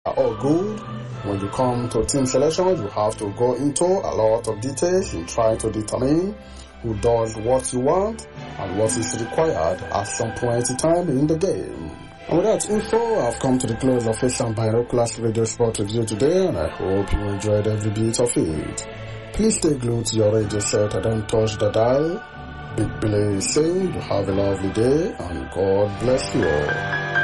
are all good. When you come to team selection, you have to go into a lot of details in trying to determine who does what you want and what is required at some point in time in the game. And with that info, I've come to the close of Fish and Binoculars Radio Sport Review today, and I hope you enjoyed every bit of it. Please stay glued to your radio set and don't touch the dial. Big Billy is saying you have a lovely day and God bless you all.